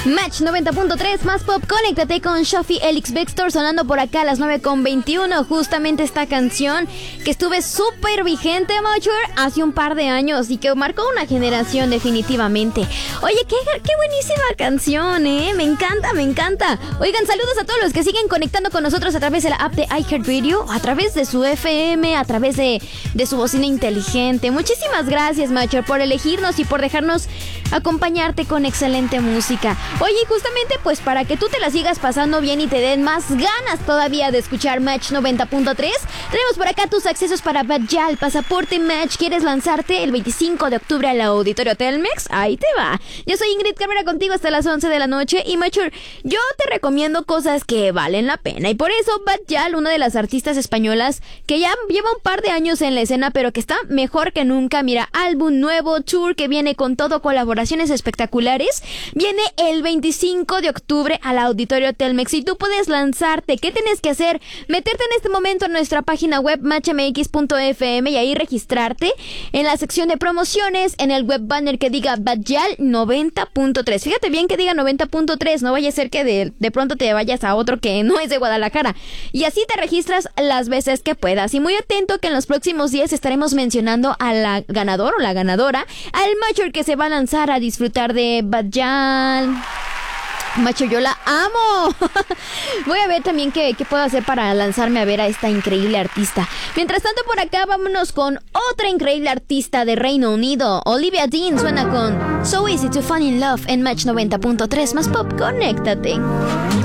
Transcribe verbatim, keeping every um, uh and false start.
Match noventa punto tres, más pop, conéctate con Shafi Elix Vector sonando por acá a las nueve con veintiuno. Justamente esta canción que estuve súper vigente, Mature, hace un par de años y que marcó una generación definitivamente. Oye, qué, qué buenísima canción, ¿eh? Me encanta, me encanta. Oigan, saludos a todos los que siguen conectando con nosotros a través de la app de iHeartRadio, a través de su F M, a través de, de su bocina inteligente. Muchísimas gracias, Mature, por elegirnos y por dejarnos acompañarte con excelente música. Oye, justamente pues para que tú te la sigas pasando bien y te den más ganas todavía de escuchar Match noventa punto tres, tenemos por acá tus accesos para Badjal, pasaporte Match. ¿Quieres lanzarte el veinticinco de octubre al Auditorio Telmex? Ahí te va. Yo soy Ingrid Cabrera contigo hasta las once de la noche y Mature, yo te recomiendo cosas que valen la pena y por eso Badjal, una de las artistas españolas que ya lleva un par de años en la escena pero que está mejor que nunca. Mira, álbum nuevo, tour que viene con todo, colaboraciones espectaculares, viene el veinticinco de octubre al Auditorio Telmex y tú puedes lanzarte. ¿Qué tienes que hacer? Meterte en este momento en nuestra página web match m x punto f m y ahí registrarte en la sección de promociones, en el web banner que diga Badjal noventa punto tres. Fíjate bien que diga noventa punto tres, no vaya a ser que de, de pronto te vayas a otro que no es de Guadalajara. Y así te registras las veces que puedas. Y muy atento que en los próximos días estaremos mencionando a la ganadora o la ganadora, al Mature que se va a lanzar a disfrutar de Badjal. Macho, yo la amo. Voy a ver también qué, qué puedo hacer para lanzarme a ver a esta increíble artista. Mientras tanto, por acá vámonos con otra increíble artista de Reino Unido. Olivia Dean suena con So Easy to Fall in Love en Match noventa punto tres, más pop, conéctate.